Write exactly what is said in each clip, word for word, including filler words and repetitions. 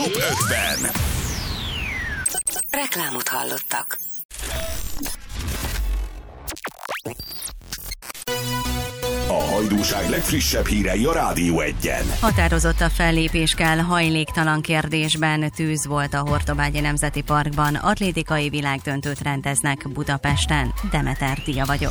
Top ötven. Reklámot hallottak. A hajdúság legfrissebb hírei a Rádió egyen. Határozott a fellépés kell hajléktalan kérdésben. Tűz volt a Hortobágyi Nemzeti Parkban. Atlétikai világdöntőt rendeznek Budapesten. Demeter Dia vagyok.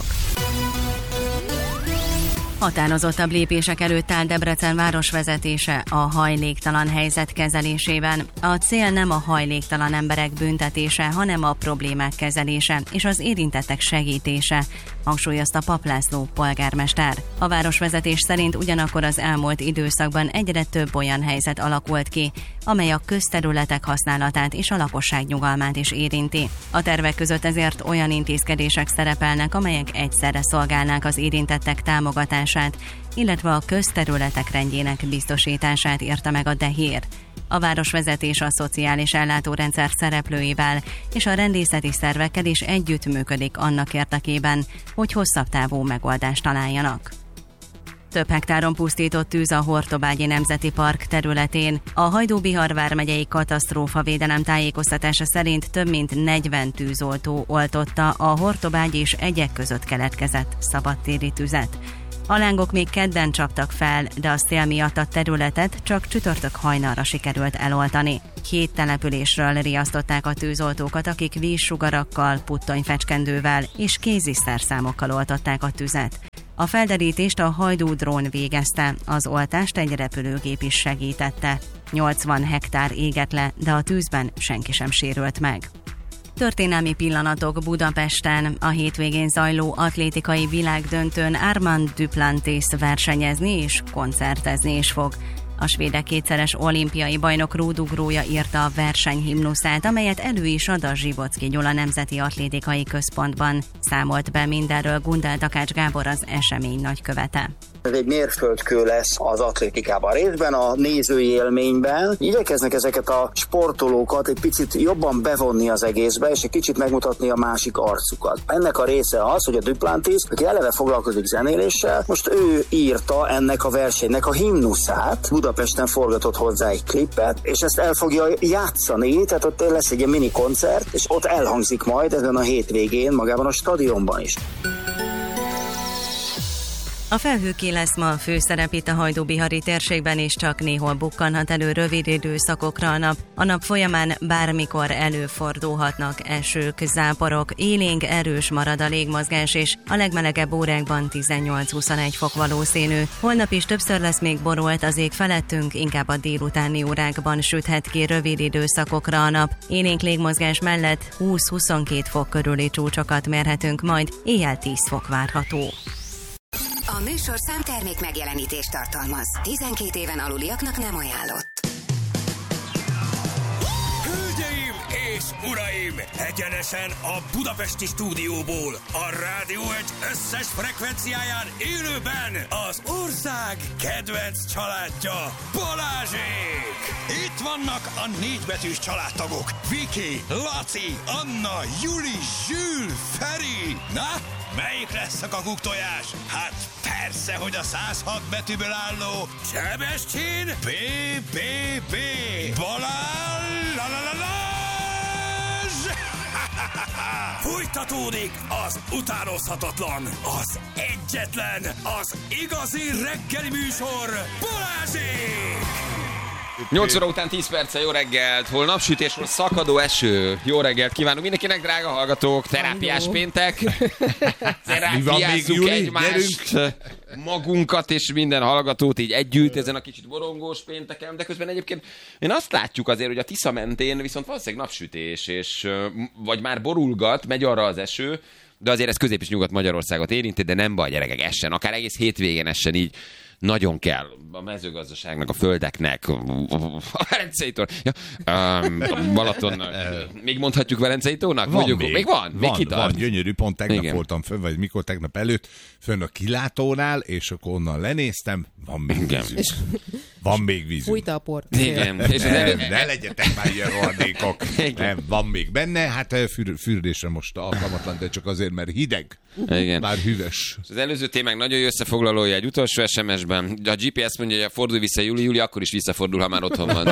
Határozottabb lépések előtt áll Debrecen városvezetése a hajléktalan helyzet kezelésében. A cél nem a hajléktalan emberek büntetése, hanem a problémák kezelése és az érintettek segítése, hangsúlyozta Pap László polgármester. A városvezetés szerint ugyanakkor az elmúlt időszakban egyre több olyan helyzet alakult ki, amely a közterületek használatát és a lakosság nyugalmát is érinti. A tervek között ezért olyan intézkedések szerepelnek, amelyek egyszerre szolgálnák az érintettek támogatását, illetve a közterületek rendjének biztosítását, írta meg a Dehér. A városvezetés a szociális ellátórendszer szereplőivel és a rendészeti szervekkel is együttműködik annak érdekében, hogy hosszabb távú megoldást találjanak. Több hektáron pusztított tűz a Hortobágyi Nemzeti Park területén. A Hajdú-Bihar vármegyei katasztrófavédelem tájékoztatása szerint több mint negyven tűzoltó oltotta a Hortobágy és Egyek között keletkezett szabadtéri tüzet. A lángok még kedden csaptak fel, de a szél miatt a területet csak csütörtök hajnalra sikerült eloltani. Hét településről riasztották a tűzoltókat, akik vízsugarakkal, puttonyfecskendővel és kéziszerszámokkal oltották a tüzet. A felderítést a Hajdú drón végezte, az oltást egy repülőgép is segítette. nyolcvan hektár égett le, de a tűzben senki sem sérült meg. Történelmi pillanatok Budapesten. A hétvégén zajló atlétikai világdöntőn Armand Duplantis versenyezni és koncertezni is fog. A svédek kétszeres olimpiai bajnok rúdugrója írta a versenyhimnuszát, amelyet elő is ad a Zsibocki Gyula Nemzeti Atlétikai Központban. Számolt be mindenről Gundel Takács Gábor, az esemény nagykövete. Ez egy mérföldkő lesz az atlétikában. Részben a nézői élményben igyekeznek ezeket a sportolókat egy picit jobban bevonni az egészbe, és egy kicsit megmutatni a másik arcukat. Ennek a része az, hogy a Duplantis, aki eleve foglalkozik zenéléssel, most ő írta ennek a versenynek a himnuszát, Budapesten forgatott hozzá egy klippet, és ezt el fogja játszani, tehát ott lesz egy mini koncert, és ott elhangzik majd ezen a hétvégén magában a stadionban is. A felhőké lesz ma a főszerep itt a hajdú-bihari térségben, és csak néhol bukkanhat elő rövid időszakokra a nap. A nap folyamán bármikor előfordulhatnak esők, záporok, élénk erős marad a légmozgás, és a legmelegebb órákban tizennyolc-huszonegy fok valószínű. Holnap is többször lesz még borult az ég felettünk, inkább a délutáni órákban süthet ki rövid időszakokra a nap. Élénk légmozgás mellett húsz-huszonkét fok körüli csúcsokat mérhetünk, majd éjjel tíz fok várható. A műsorszám termék megjelenítést tartalmaz. tizenkét éven aluliaknak nem ajánlott. Hölgyeim és uraim! Egyenesen a budapesti stúdióból, a Rádió egy összes frekvenciáján élőben az ország kedvenc családja, Balázsék! Itt vannak a négybetűs családtagok. Viki, Laci, Anna, Juli, Zsül, Feri. Na, melyik lesz a kakuktojás? Hát persze, hogy a száz hat betűből álló Sebestyén bé bé bé Balázs! Folytatódik az utánozhatatlan, az egyetlen, az igazi reggeli műsor, Balázsék! nyolc óra után tíz perccel, jó reggelt, hol napsütés, hol szakadó eső. Jó reggelt kívánunk mindenkinek, drága hallgatók, terápiás Halló. Péntek. Terápiázzuk egymást, magunkat és minden hallgatót így együtt ezen a kicsit borongós pénteken, de közben egyébként én azt látjuk azért, hogy a Tisza mentén viszont valószínűleg napsütés, és vagy már borulgat, megy arra az eső, de azért ez Közép- és Nyugat-Magyarországot érinti, de nem baj, gyerekek, essen, akár egész hétvégén essen így. Nagyon kell a mezőgazdaságnak, a földeknek, a Velencei-tónak, ja, a Balatonnak. Még mondhatjuk Velencei-tónak? Van Mondjuk, még. még van? Még Van, van, gyönyörű, pont tegnap Igen. voltam fönn, vagy mikor tegnap előtt, fönn a kilátónál, és akkor onnan lenéztem, van még vízünk. Van még vízünk. Fújta a port. Igen. És az Nem, elő... ne legyetek már ilyen rohadékok. Nem, van még benne, hát für- fürdésre most alkalmatlan, de csak azért, mert hideg. Igen. Már hűvös. Az előző témák nagyon jó összefoglalója egy utolsó es em es-ben. A gé pé es mondja, hogy fordulj vissza Júli, Júli akkor is visszafordul, ha már otthon van.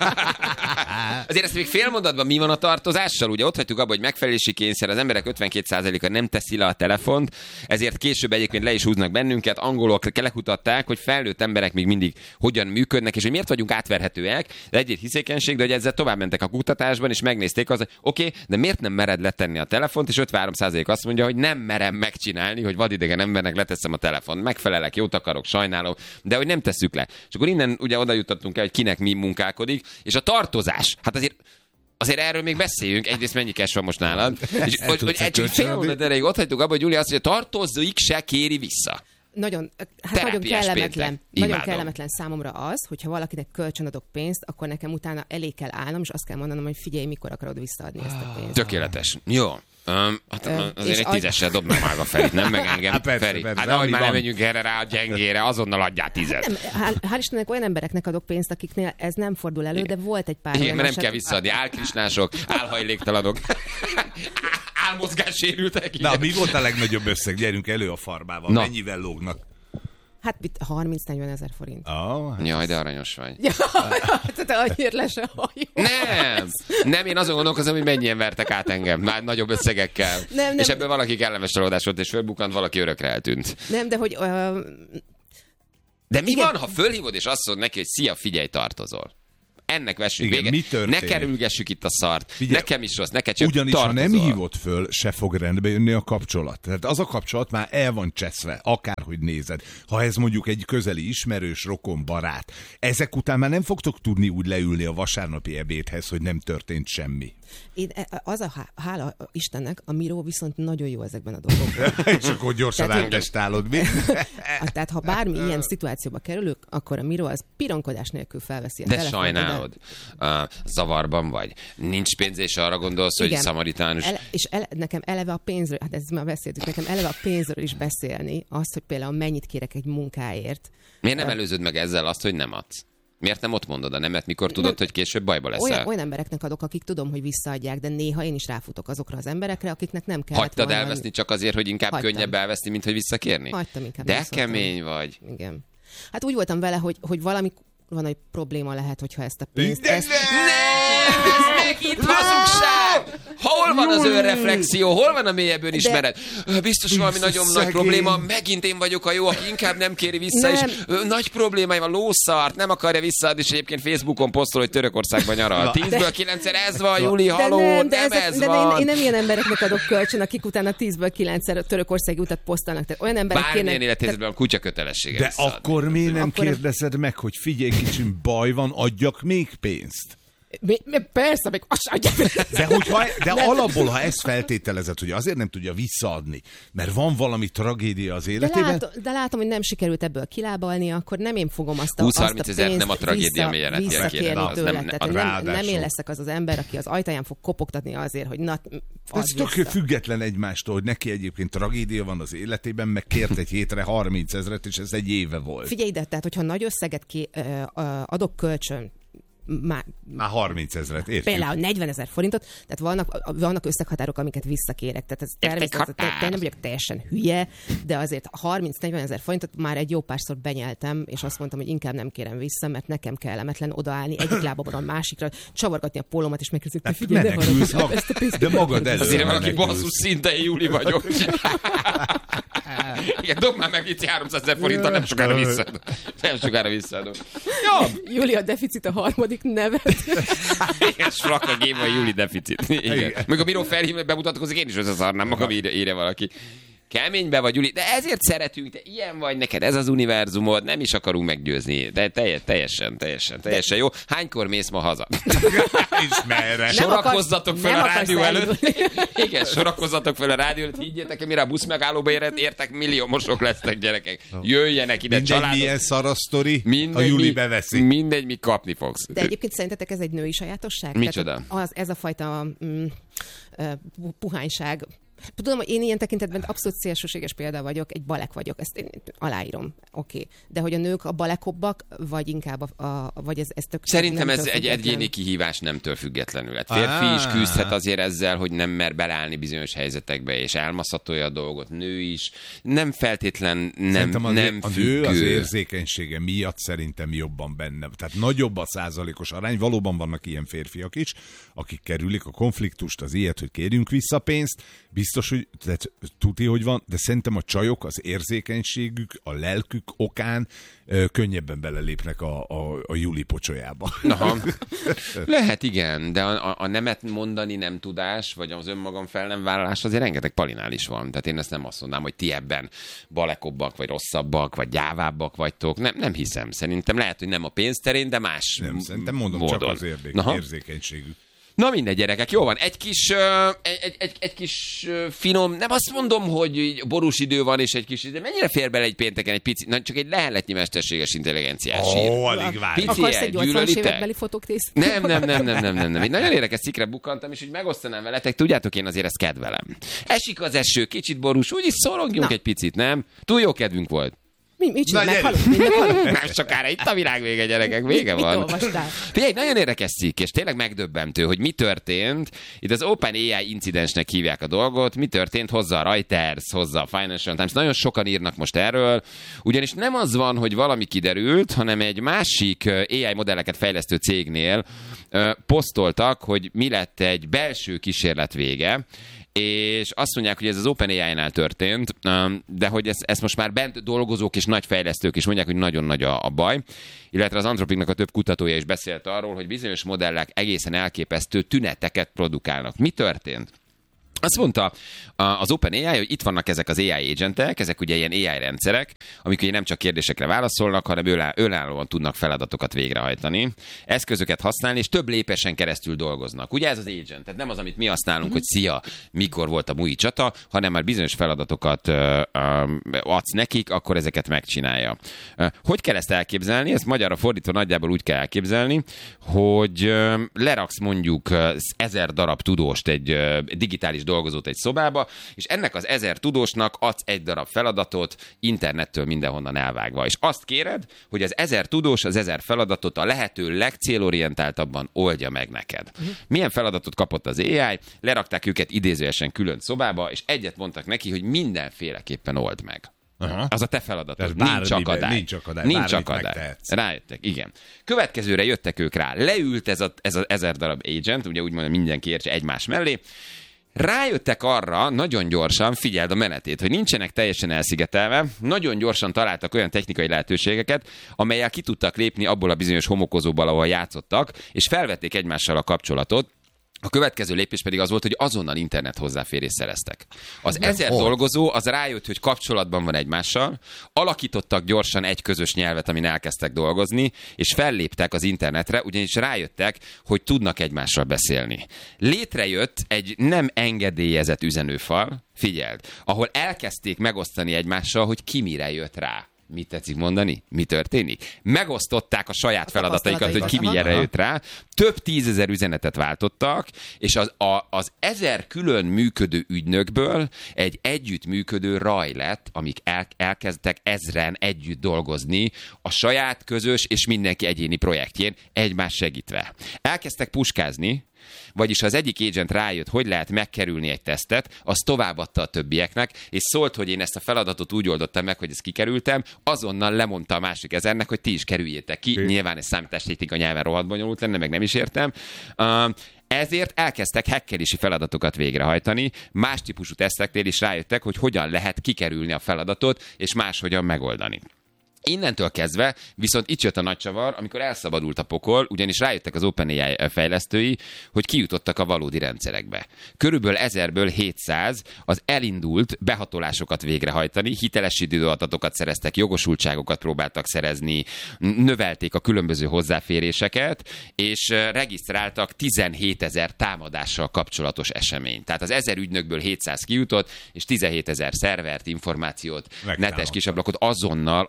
Azért ezt még félmondatban mi van a tartozással? Ugye ott hagytuk abba, hogy megfelelési kényszer, az emberek ötvenkét százaléka nem teszi le a telefont, ezért később egyébként le is húznak bennünket. Angolok lekutatták, hogy felnőtt emberek még mindig hogyan működnek, és hogy miért vagyunk átverhetőek. De egy hiszékenység, de hogy ezzel tovább mentek a kutatásban, és megnézték az, hogy oké, okay, de miért nem mered letenni a telefont, és ötvenhárom százalék azt mondja, hogy nem merem megcsinálni, hogy vadidegen embernek leteszem a telefont. Megfelelek, jót akarok, sajnálom, de hogy nem tesszük le. És akkor innen ugye oda jutottunk el, hogy kinek mi munkálkodik, és a tartozás. Hát azért Azért erről még beszéljünk. Egyrészt mennyi cash van most nálad? És hogy, hogy egy csak fél mondat erejéig ott hagytuk abba, hogy Júlia azt mondja, tartozóik se kéri vissza. Nagyon, hát nagyon kellemetlen, nagyon Imádom. kellemetlen számomra az, hogyha valakinek kölcsön adok pénzt, akkor nekem utána elé kell állnom, és azt kell mondanom, hogy figyelj, mikor akarod visszaadni ezt a pénzt. Tökéletes. Jó. Um, hát Ö, azért egy az... tízessel dobnám már a Ferit, nem meg engem. Hát persze, Feri, persze, hát de ahogy annyi már nem van. menjünk erre rá a gyengére, azonnal adjál tízet. Nem, hál', hál' Istennek olyan embereknek adok pénzt, akiknél ez nem fordul elő, de volt egy pár Igen, olyan mert nem eset- kell visszaadni. Álkrisnások, álhajléktalanok, álmozgássérültek. Na, mi volt a legnagyobb összeg? Gyerünk elő a farmával. Na. Mennyivel lógnak? Hát itt harminc-negyven ezer forint. Oh, hát Jaj, de aranyos vagy. Tehát annyira le se hajó. Nem! Nem, én azon gondolkozom, hogy mennyien vertek át engem. Már nagyobb összegekkel. Nem, nem. És ebből valaki kellemes csalódás volt, és fölbukkant, valaki örökre eltűnt. Nem, de hogy... Uh, De mi Igen. van, ha fölhívod, és azt mondod neki, hogy szia, figyelj, tartozol? Ennek vessünk Igen, véget. mi történik? Ne kerülgessük itt a szart. Figyelj, Nekem is rossz, neked csak ugyanis, tartozol. ha nem hívod föl, se fog rendbe jönni a kapcsolat. Tehát az a kapcsolat már el van cseszve, akárhogy nézed. Ha ez mondjuk egy közeli ismerős, rokon, barát, ezek után már nem fogtok tudni úgy leülni a vasárnapi ebédhez, hogy nem történt semmi. én, az a há- hála Istennek, a Miró viszont nagyon jó ezekben a dolgokban. És akkor gyorsan Tehát- átestálod, mi? Tehát ha bármi ilyen szituációba kerülök, akkor a Miró az pironkodás nélkül felveszi a De telefont. sajnálod. Uh, zavarban vagy. Nincs pénz, és arra gondolsz, hogy Igen. szamaritánus. Ele, és ele, nekem eleve a pénzről, hát ez már beszéltük, nekem eleve a pénzről is beszélni, azt, hogy például mennyit kérek egy munkáért. Miért nem előzöd meg ezzel azt, hogy nem adsz? Miért nem ott mondod a nemet, mikor tudod, hogy később bajba leszel? Olyan, olyan embereknek adok, akik tudom, hogy visszaadják, de néha én is ráfutok azokra az emberekre, akiknek nem kellett Hagytad volna. elveszni csak azért, hogy inkább Hagytam. könnyebb elveszni, mint hogy visszakérni? Hagytam inkább. De nem szóltam. kemény vagy. Igen. Hát úgy voltam vele, hogy, hogy valami van, hogy probléma lehet, hogyha ezt a pénzt... De ezt, Nem! Ez megint hazugság! Hol van az önreflexió? Hol van a mélyebb önismeret? Biztos valami nagyon nagy szegény. probléma. Megint én vagyok a jó, aki inkább nem kéri vissza, Nem. és ö, nagy problémája van, lószart, nem akarja visszaadni, és egyébként Facebookon posztol, hogy Törökországban nyaral. Tízből kilencszer ez van, Júli, de haló, nem, nem, de, ezek, ez de van. én, én nem ilyen embereknek adok kölcsön, akik utána tízből kilencszer törökországi utat posztolnak. Tehát olyan emberek Bármilyen kéne... élethelyzetben a kutya kötelessége De visszaadni. akkor miért nem Akkor- kérdezed meg, hogy figyelj kicsim, baj van, adjak még pénzt? Mi, mi, persze, még azt sem adják. De, hogyha, de alapból, ha ezt feltételezed, hogy azért nem tudja visszaadni, mert van valami tragédia az De, életében, látom, de látom, hogy nem sikerült ebből kilábalni, akkor nem én fogom azt a, húsz-harminc azt a ezer pénzt nem a tragédia vissza, mélyeleti visszakérni elkérni, az tőle. nem- Tehát a nem, nem ráadásul. én leszek az az ember, aki az ajtaján fog kopogtatni azért, hogy na, ez add tök vissza. független egymástól, hogy neki egyébként tragédia van az életében, meg kért egy hétre harminc ezret, és ez egy éve volt. Figyelj ide, tehát hogyha nagy összeget ki, ö, ö, adok kölcsön, már Már harminc ezret, értjük. például negyvenezer forintot, tehát vannak, vannak összeghatárok, amiket visszakérek. Tehát ez természetesen te, te nem vagyok teljesen hülye, de azért harminc-negyvenezer forintot már egy jó párszor benyeltem, és azt mondtam, hogy inkább nem kérem vissza, mert nekem kellemetlen odaállni egyik lábamon a másikra, csavargatni a pólómat, és megkérdezni, hogy figyelj, ne menekülsz haragudj, mag- ezt a pénzt de magad elől Azért valaki menekülsz. basszus szinte én Júli vagyok. Igen, dob már meg itt háromszázezer forinttal, nem sokára visszaadom. Nem sokára visszaadom. Jó, Júlia deficit a harmadik nevet. igen, slaka géma Júli deficit. Igen. Igen. Még a bíró felhív, bemutatkozik, én is összeszarnám magam, írja, írja valaki. Keménybe vagy, Júli, de ezért szeretünk, te ilyen vagy neked, ez az univerzumod, nem is akarunk meggyőzni, de teljes, teljesen, teljesen, teljesen jó. Hánykor mész ma haza? És merre? Nem Sorakozzatok akarsz- fel nem a akarsz rádió előtt. elindulni. Igen, sorakozzatok fel a rádió előtt. Higgyétek, mire a busz megállóba éret, értek, milliómosok lesztek, gyerekek. Jöjjenek ide, Mindegy, családok. milyen szarasztori, Mindegy, a Júli mi- beveszi. Mindegy, mi kapni fogsz. De egyébként szerintetek ez egy női sajátosság? Micsoda? Tehát az, ez a fajta mm, ö, puhányság, Tudom, hogy én ilyen tekintetben abszolút szélsőséges példa vagyok, egy balek vagyok, ezt én aláírom, oké. Okay. De hogy a nők a balekobbak, vagy inkább a, a vagy ez, ez tök... Szerintem ez egy egyéni kihívás nemtől függetlenül. Hát férfi is küzdhet azért ezzel, hogy nem mer belállni bizonyos helyzetekbe, és elmaszatolja a dolgot, nő is. Nem feltétlen nem, nem a függő. nő az érzékenysége miatt szerintem jobban benne. Tehát nagyobb a százalékos arány, valóban vannak ilyen férfiak is, akik kerülik a konfliktust, az ilyet, hogy kérjünk vissza pénzt, biztos, hogy tehát, tuti, hogy van, de szerintem a csajok az érzékenységük, a lelkük okán ö, könnyebben belelépnek a, a, a Juli pocsolyába. Aha. Lehet, igen, de a, a nemet mondani nem tudás, vagy az önmagam fel nem vállalás azért rengeteg palinál is van. Tehát én ezt nem azt mondanám, hogy ti ebben balekobbak, vagy rosszabbak, vagy gyávábbak vagytok. Nem, nem hiszem. Szerintem lehet, hogy nem a pénzterén, de más Nem, szerintem mondom, módon. csak az érdek, érzékenységük. Na mindegy, gyerekek, jó van. Egy kis, uh, egy, egy, egy, egy kis uh, finom, nem azt mondom, hogy borús idő van, és egy kis, de mennyire fér bele egy pénteken egy pici, na, csak egy leheletnyi mesterséges intelligenciás sír. Ó, alig várj. Akarsz egy nyolcvanas évekbeli fotók tésztét? Nem, nem, nem, nem, nem, nem, nem. Egy nagyon érdekes cikkre bukkantam, és hogy megosztanám veletek, tudjátok, én azért ezt kedvelem. Esik az eső, kicsit borús, úgyis szorongjunk Na. egy picit, nem? Túl jó kedvünk volt. Mi, mit Na, csinál? Meghalunk, mi meghalunk. Nem sokára itt a világ vége, gyerekek, vége Mit van. olvastál? Figyelj, nagyon érdekes cikk, és tényleg megdöbbentő, hogy mi történt. Itt az OpenAI incidensnek hívják a dolgot. Mi történt? Hozza a Reuters, hozza a Financial Times. Nagyon sokan írnak most erről. Ugyanis nem az van, hogy valami kiderült, hanem egy másik á i modelleket fejlesztő cégnél posztoltak, hogy mi lett egy belső kísérlet vége, és azt mondják, hogy ez az OpenAI-nál történt, de hogy ezt, ezt most már bent dolgozók és nagy fejlesztők is mondják, hogy nagyon nagy a, a baj, illetve az Anthropicnak a több kutatója is beszélt arról, hogy bizonyos modellek egészen elképesztő tüneteket produkálnak. Mi történt? Azt mondta az OpenAI, hogy itt vannak ezek az á i agentek, ezek ugye ilyen á i rendszerek, amik ugye nem csak kérdésekre válaszolnak, hanem önállóan tudnak feladatokat végrehajtani, eszközöket használni, és több lépésen keresztül dolgoznak. Ugye ez az agent, tehát nem az, amit mi használunk, mm-hmm. hogy szia, mikor volt a múi csata, hanem már bizonyos feladatokat uh, uh, adsz nekik, akkor ezeket megcsinálja. Uh, hogy kell ezt elképzelni? Ezt magyarra fordítva nagyjából úgy kell elképzelni, hogy uh, leraksz mondjuk uh, ezer darab tudóst egy uh, digitális dolgozót egy szobába, és ennek az ezer tudósnak adsz egy darab feladatot internettől mindenhonnan elvágva. És azt kéred, hogy az ezer tudós az ezer feladatot a lehető legcélorientáltabban oldja meg neked. Uh-huh. Milyen feladatot kapott az á i? Lerakták őket idézőesen külön szobába, és egyet mondtak neki, hogy mindenféleképpen old meg. Aha. Az a te feladatod. Nincs akadály. Nincs akadály. Nincs akadály. Rájöttek, igen. Következőre jöttek ők rá. Leült ez a, ez a ezer darab agent, ugye úgy mondom, mindenki értse egymás mellé. Rájöttek arra nagyon gyorsan, figyeld a menetét, hogy nincsenek teljesen elszigetelve, nagyon gyorsan találtak olyan technikai lehetőségeket, amelyel ki tudtak lépni abból a bizonyos homokozóból, ahol játszottak, és felvették egymással a kapcsolatot. A következő lépés pedig az volt, hogy azonnal internet hozzáférést szereztek. Az De ezer hol? dolgozó az rájött, hogy kapcsolatban van egymással, alakítottak gyorsan egy közös nyelvet, amin elkezdtek dolgozni, és felléptek az internetre, ugyanis rájöttek, hogy tudnak egymással beszélni. Létrejött egy nem engedélyezett üzenőfal, figyeld, ahol elkezdték megosztani egymással, hogy ki mire jött rá. Mit tetszik mondani? Mi történik? Megosztották a saját feladataikat, hogy ki milyenre jött rá. Több tízezer üzenetet váltottak, és az, a, az ezer külön működő ügynökből egy együttműködő raj lett, amik el, elkezdtek ezren együtt dolgozni a saját közös és mindenki egyéni projektjén, egymás segítve. Elkezdtek puskázni, vagyis az egyik agent rájött, hogy lehet megkerülni egy tesztet, az továbbadta a többieknek, és szólt, hogy én ezt a feladatot úgy oldottam meg, hogy ezt kikerültem, azonnal lemondta a másik ezernek, hogy ti is kerüljétek ki. Hm. Nyilván ez számítástechnika nyelven rohadt bonyolult lenne, meg nem is értem. Uh, ezért elkezdtek hackerési feladatokat végrehajtani, más típusú teszteknél is rájöttek, hogy hogyan lehet kikerülni a feladatot, és máshogyan megoldani. Innentől kezdve viszont itt jött a nagy csavar, amikor elszabadult a pokol, ugyanis rájöttek az OpenAI fejlesztői, hogy kijutottak a valódi rendszerekbe. Körülbelül ezerből hétszáz az elindult behatolásokat végrehajtani, hitelesítő adatokat szereztek, jogosultságokat próbáltak szerezni, növelték a különböző hozzáféréseket, és regisztráltak tizenhétezer támadással kapcsolatos eseményt. Tehát az ezer ügynökből hétszáz kijutott, és tizenhétezer szervert, információt, netes kisablakot azonnal, azonnal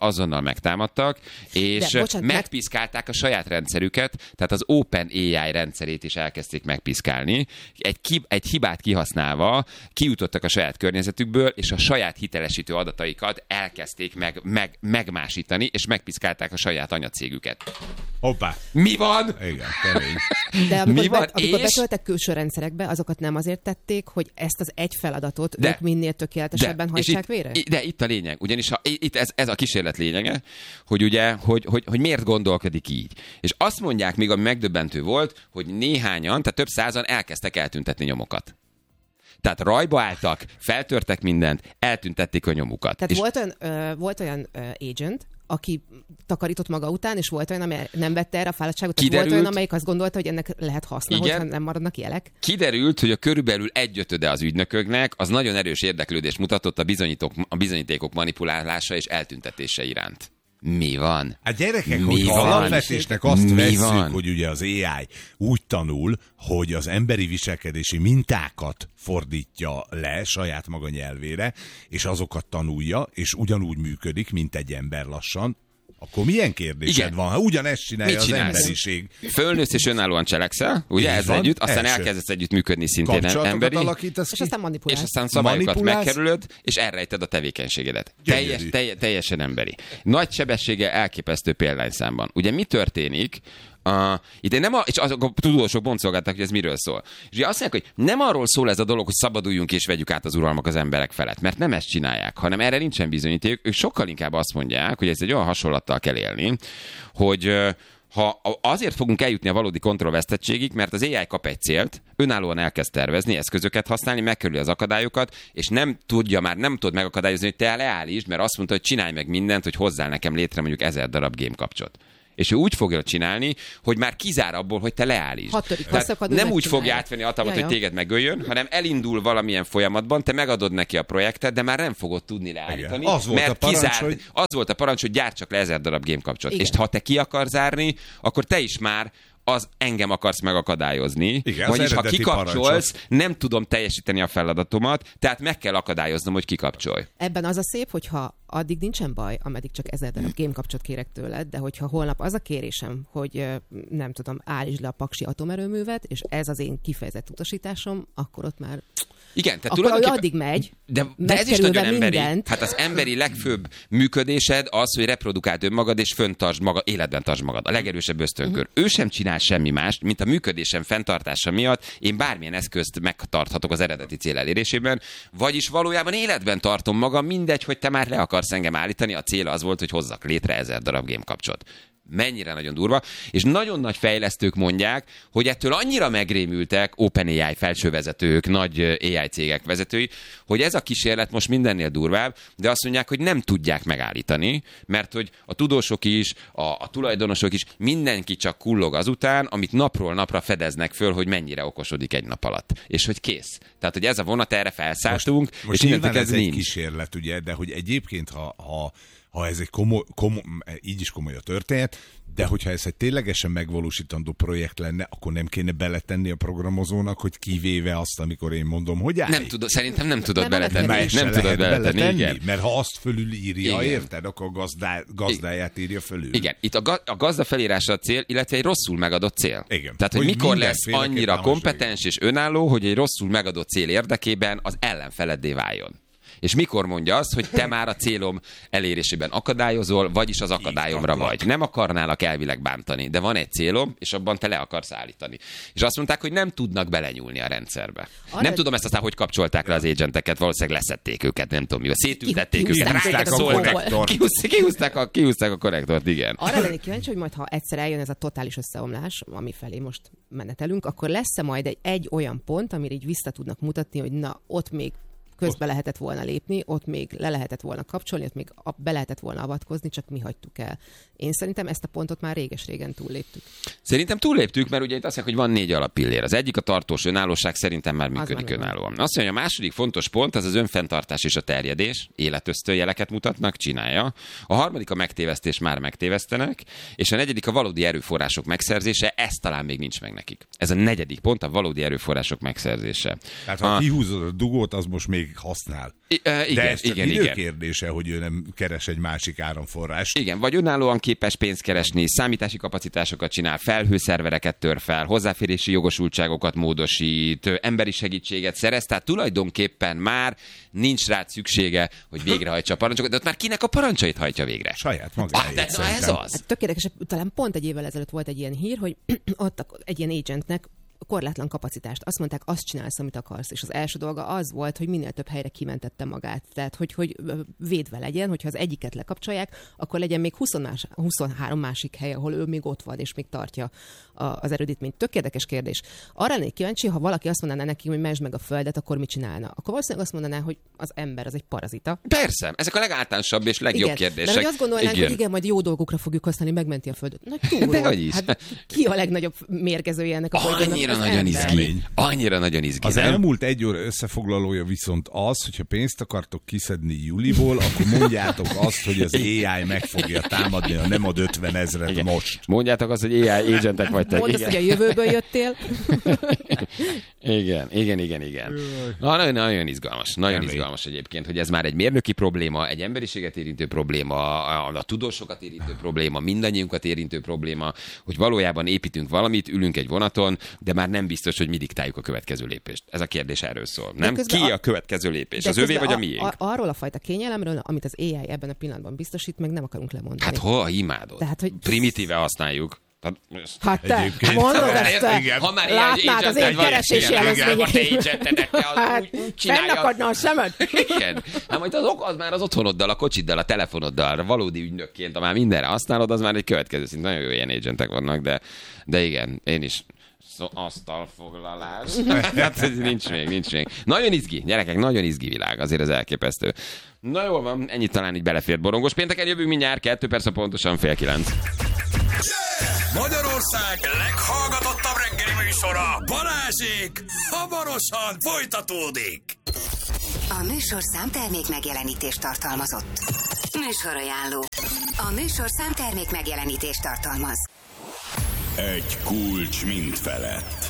megtámadtak, és De, bocsánat, megpiszkálták a saját rendszerüket, tehát az OpenAI rendszerét is elkezdték megpiszkálni. Egy, ki, egy hibát kihasználva kijutottak a saját környezetükből, és a saját hitelesítő adataikat elkezdték meg, meg, megmásítani, és megpiszkálták a saját anyacégüket. Hoppá. Mi van? Igen, kemény. De amikor, Mi van? bet, amikor És? betöltek külső rendszerekbe, azokat nem azért tették, hogy ezt az egy feladatot De. ők minél tökéletesebben hajtsák itt, végre? De itt a lényeg, ugyanis ha, itt ez, ez a kísérlet lényege, hogy ugye, hogy, hogy, hogy miért gondolkodik így. És azt mondják még, ami megdöbbentő volt, hogy néhányan, tehát több százan elkezdtek eltüntetni nyomokat. Tehát rajba álltak, feltörtek mindent, eltüntették a nyomukat. Tehát és volt olyan, ö, volt olyan ö, agent, aki takarított maga után, és volt olyan, amely nem vette erre a fáradtságot, tehát volt olyan, amelyik azt gondolta, hogy ennek lehet haszna, Igen. hogyha nem maradnak jelek. Kiderült, hogy a körülbelül egyötöde az ügynököknek az nagyon erős érdeklődést mutatott a, a bizonyítékok manipulálása és eltüntetése iránt. Mi van? Hát gyerekek, Mi hogyha van? alapvetésnek azt Mi vesszük, van? hogy ugye az á i úgy tanul, hogy az emberi viselkedési mintákat fordítja le saját maga nyelvére, és azokat tanulja, és ugyanúgy működik, mint egy ember lassan, akkor milyen kérdésed Igen. van? Ha ugyanezt csinálja Mit az csinálsz? emberiség. Fölnősz és önállóan cselekszel, ugye Így ez van. együtt, aztán Első. elkezdesz együtt működni szintén Kapcsolatokat emberi, alakítasz És ki? aztán és manipulálsz. aztán szabályokat Manipulálsz? megkerülöd, és elrejted a tevékenységedet. Gyönyörű. Teljes, telje, teljesen emberi. Nagy sebessége elképesztő példányszámban. Ugye mi történik? Uh, itt nem a, és azok a tudósok boncolgatták, hogy ez miről szól. És ugye azt mondják, hogy nem arról szól ez a dolog, hogy szabaduljunk és vegyük át az uralmak az emberek felett, mert nem ezt csinálják, hanem erre nincsen bizonyíték. Ők sokkal inkább azt mondják, hogy ez egy olyan hasonlattal kell élni, hogy uh, ha azért fogunk eljutni a valódi kontrollvesztettségig, mert az á i kap egy célt, önállóan elkezd tervezni, eszközöket használni, megkerüli az akadályokat, és nem tudja már, nem tud megakadályozni, hogy te leállítsd, mert azt mondta, hogy csinálj meg mindent, hogy hozzál nekem létre mondjuk ezer darab game kapcsot. És ő úgy fogja csinálni, hogy már kizár abból, hogy te leállítsd. Nem úgy fogja átvenni a hatalmat, hogy téged megöljön, hanem elindul valamilyen folyamatban, te megadod neki a projektet, de már nem fogod tudni leállítani. Az volt mert a parancs, kizár, hogy... az volt a parancs, hogy gyártsak le ezer darab game kapcsot. Igen. És ha te ki akar zárni, akkor te is már az engem akarsz megakadályozni. Igen, vagyis ha eredeti kikapcsolsz, parancsot. nem tudom teljesíteni a feladatomat, tehát meg kell akadályoznom, hogy kikapcsolj. Ebben az a szép, hogyha addig nincsen baj, ameddig csak ezer darab game kapcsot kérek tőled, de hogyha holnap az a kérésem, hogy ö, nem tudom, állítsd le a paksi atomerőművet, és ez az én kifejezett utasításom, akkor ott már... Igen, tehát akkor tulajdonképpen... addig megy, De, de ez is megkerülve nagyon emberi. mindent. Hát az emberi legfőbb működésed az, hogy reprodukáld önmagad, és föntartsd magad, életben tartsd magad. A legerősebb ösztönkör. Uh-huh. Ő sem csinál semmi mást, mint a működésem fenntartása miatt én bármilyen eszközt megtarthatok az eredeti cél elérésében, vagyis valójában életben tartom magam, mindegy, hogy te már le akarsz engem állítani, a cél az volt, hogy hozzak létre ezer darab game kapcsot. Mennyire nagyon durva, és nagyon nagy fejlesztők mondják, hogy ettől annyira megrémültek OpenAI felsővezetők, nagy á i cégek vezetői, hogy ez a kísérlet most mindennél durvább, de azt mondják, hogy nem tudják megállítani, mert hogy a tudósok is, a, a tulajdonosok is, mindenki csak kullog azután, amit napról napra fedeznek föl, hogy mennyire okosodik egy nap alatt. És hogy kész. Tehát, hogy ez a vonat, erre felszálltunk, most, most és nyilván ez egy nincs. kísérlet, ugye, de hogy egyébként, ha, ha ha ez egy komoly, komoly, így is komoly a történet, de hogyha ez egy ténylegesen megvalósítandó projekt lenne, akkor nem kéne beletenni a programozónak, hogy kivéve azt, amikor én mondom, hogy állj. Nem tudod, szerintem nem tudod Nem beletenni. lehet Nem tudod beletenni, beletenni, igen. mert ha azt fölülírja, Igen. érted, akkor a gazdá, gazdáját írja fölül. Igen, itt a, ga- a gazda felérása a cél, illetve egy rosszul megadott cél. Igen. Tehát, hogy, Hogy mikor lesz mindenféleképpen annyira hasonló. kompetens és önálló, hogy egy rosszul megadott cél érdekében az ellenfeleddé váljon. És mikor mondja azt, hogy te már a célom elérésében akadályozol, vagyis az akadályomra vagy. Nem akarnálak elvileg bántani, de van egy célom, és abban te le akarsz állítani. És azt mondták, hogy nem tudnak belenyúlni a rendszerbe. Arra- Nem tudom ezt aztán, hogy kapcsolták le az agenteket, valószínűleg leszették őket, nem tudom mi. Szétültették Ki- őket, kihúzták rájuk a szóltak. konnektort. Kihúzták, kihúzták, a, kihúzták a konnektort, igen. Arra lennék kíváncsi, hogy majd ha egyszer eljön ez a totális összeomlás, ami felé most menetelünk, akkor lesz-e majd egy, egy olyan pont, amire így vissza tudnak mutatni, hogy na, ott még közbe lehetett volna lépni, ott még le lehetett volna kapcsolni, ott még be lehetett volna avatkozni, csak mi hagytuk el. Én szerintem ezt a pontot már réges-régen túlléptük. Szerintem túlléptük, mert ugye itt azt mondják, hogy van négy alappillér. Az egyik a tartós önállóság, szerintem már működik már önállóan. Azt mondja, a második fontos pont az az önfenntartás és a terjedés, életösztönjeleket mutatnak, csinálja. A harmadik a megtévesztés, már megtévesztenek, és a negyedik a valódi erőforrások megszerzése, ez talán még nincs meg nekik. Ez a negyedik pont, a valódi erőforrások megszerzése. Tehát ha a... kihúzod a dugót, az most még használ. I, uh, igen, De ez csak igen, idő igen. kérdése, hogy ő nem keres egy másik áramforrást. Igen, vagy önállóan képes pénzt keresni, számítási kapacitásokat csinál, felhőszervereket tör fel, hozzáférési jogosultságokat módosít, emberi segítséget szerez, tehát tulajdonképpen már nincs rá szüksége, hogy végrehajtsa a parancsokat, de ott már kinek a parancsait hajtja végre? Saját magáét. Ah, de na, ez az. Hát tök érdekes, talán pont egy évvel ezelőtt volt egy ilyen hír, hogy ott egy ilyen agentnek korlátlan kapacitást. Azt mondták, azt csinálsz, amit akarsz. És az első dolga az volt, hogy minél több helyre kimentette magát. Tehát, hogy, hogy védve legyen, hogyha az egyiket lekapcsolják, akkor legyen még huszonhárom másik hely, ahol ő még ott van, és még tartja a, az erődítményt. Tök érdekes kérdés. Arra lennék kíváncsi, ha valaki azt mondaná neki, hogy mesd meg a földet, akkor mit csinálna? Akkor valószínűleg azt mondaná, hogy az ember az egy parazita. Persze, ezek a legáltalánosabb és legjobb igen, kérdések. De hogy azt gondolnánk, igen. hogy igen, majd jó dolgokra fogjuk használni, megmenti a földet. Nagy túlról. De hogy is. Hát ki a legnagyobb mérgezője ennek a bolygónak? Annyira nagyon izgi. Annyira nagyon izgi. Az nem? elmúlt egy óra összefoglalója viszont az, hogyha pénzt akartok kiszedni Juliból, akkor mondjátok azt, hogy az á i meg fogja támadni, ha nem ad ötven ezret Igen. most. Mondjátok azt, hogy á i agentek vagytok. Mondd azt, hogy a jövőből jöttél. Igen, igen, igen, igen. Na, nagyon, nagyon izgalmas, nagyon Kemény. izgalmas egyébként, hogy ez már egy mérnöki probléma, egy emberiséget érintő probléma, a, a tudósokat érintő probléma, mindannyiunkat érintő probléma, hogy valójában építünk valamit, ülünk egy vonaton, de már nem biztos, hogy mi diktáljuk a következő lépést. Ez a kérdés erről szól. Nem? Ki a, a következő lépés? Az övé vagy a miénk? A, arról a fajta kényelemről, amit az á i ebben a pillanatban biztosít, meg nem akarunk lemondani. Hát hol imádod? Tehát, hogy... Primitíve használjuk. Hát te, Egyébként. mondod ezt te, Igen. Ha már látnád az én keresési előzményeit. Hát, csinálja. fennakadna a szemed. Igen. Hát majd az, az már az otthonoddal, a kocsiddal, a telefonoddal, a valódi ügynökként, ha már mindenre használod, az már egy következő szint. Nagyon jó ilyen agentek vannak, de, de igen, én is. Szó, asztalfoglalás. Hát ez nincs még, nincs még. Nagyon izgi, gyerekek, nagyon izgi világ, azért ez elképesztő. Na jól van, ennyit talán így belefért borongos. Pénteken jövünk mindjárt, kettő perc pontosan fél kilenc. Magyarország leghallgatottabb reggeli műsora, Balázsék, hamarosan folytatódik. A műsor számtermék megjelenítést tartalmazott. Műsorajánló. A műsor számtermék megjelenítést tartalmaz. Egy kulcs mind felett.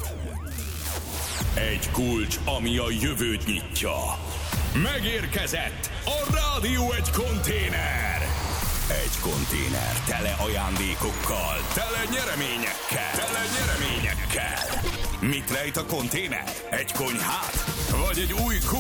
Egy kulcs, ami a jövőt nyitja. Megérkezett a Rádió egy konténer. Egy konténer tele ajándékokkal, tele nyereményekkel, tele nyereményekkel. Mit rejt a konténer? Egy konyhát? Vagy egy új kup?